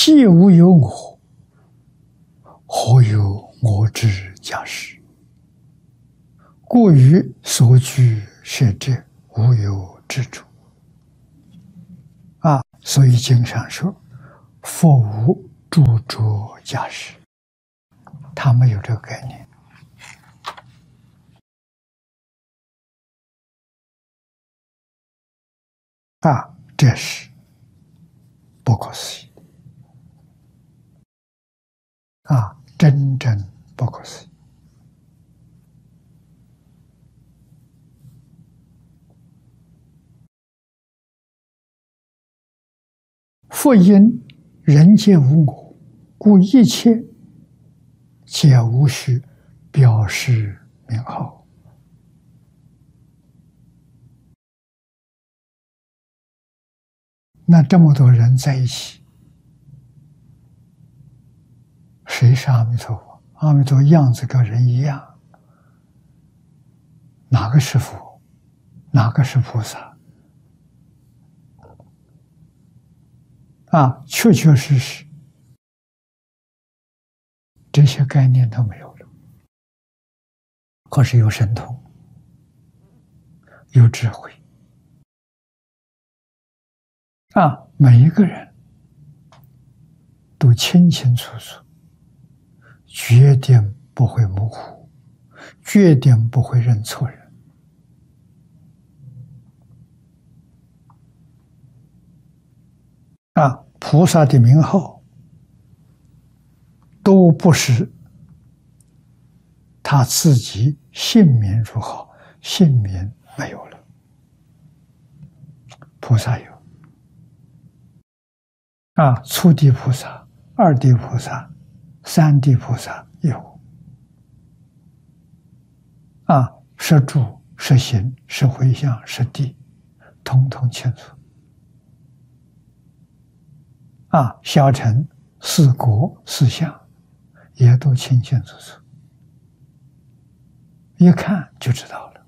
既无有我，何有我之假使？故于所居舍者，无有执着。所以经上说，佛无著着假使，他没有这个概念。这是不可思议真正不可思议。佛因人皆无我，故一切皆无需表示名号。那这么多人在一起，谁是阿弥陀佛？阿弥陀佛样子跟人一样，哪个是佛？哪个是菩萨？确确实实，这些概念都没有了。可是有神通，有智慧，每一个人都清清楚楚，决定不会模糊，决定不会认错人。菩萨的名号都不是他自己姓名如好，姓名没有了。菩萨有初地菩萨、二地菩萨、三地菩萨有是住、是行、是回向、是地，统统清楚。小乘四果四相也都清清楚楚，一看就知道了。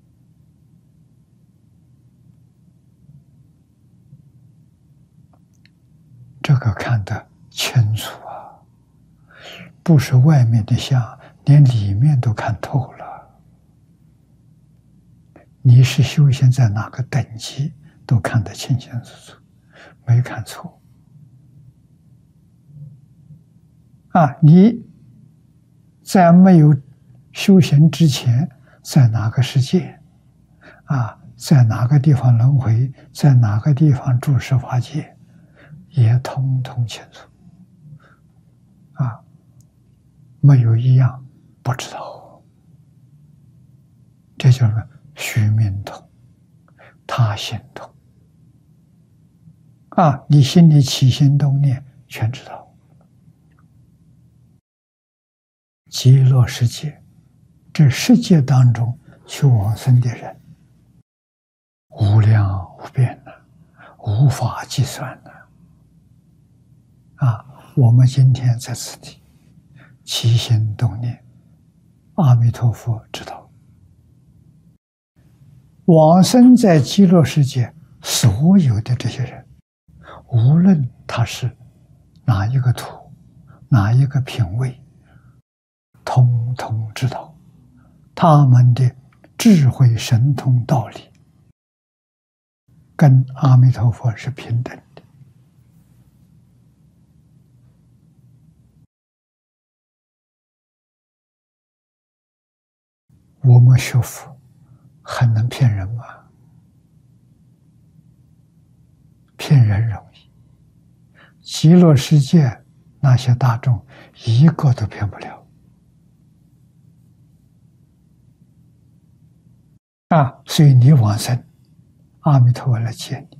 这个看得清楚不是外面的相，连里面都看透了。你是修行在哪个等级，都看得清清楚楚，没看错。你在没有修行之前，在哪个世界在哪个地方轮回，在哪个地方住十法界，也通通清楚没有一样不知道。这就是虚名通，他心通你心里起心动念全知道。极乐世界，这世界当中去往生的人无量无边无法计算我们今天在此地起心动念，阿弥陀佛知道。往生在极乐世界所有的这些人，无论他是哪一个土，哪一个品位，通通知道，他们的智慧神通道理跟阿弥陀佛是平等的。我们学佛还能骗人吗？骗人容易，极乐世界那些大众一个都骗不了所以你往生，阿弥陀佛来接你。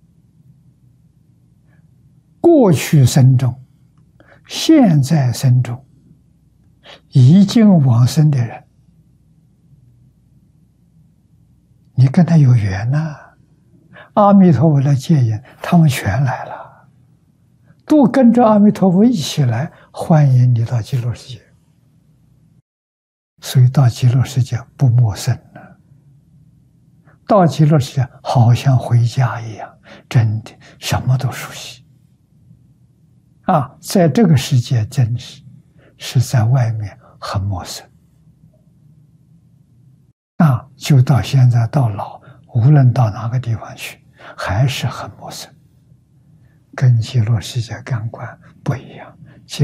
过去生中、现在生中已经往生的人，你跟他有缘阿弥陀佛来接引，他们全来了，都跟着阿弥陀佛一起来欢迎你到极乐世界。所以到极乐世界不陌生到极乐世界好像回家一样，真的什么都熟悉在这个世界真是在外面很陌生。就到现在到老，无论到哪个地方去，还是很陌生，跟极乐世界感官不一样。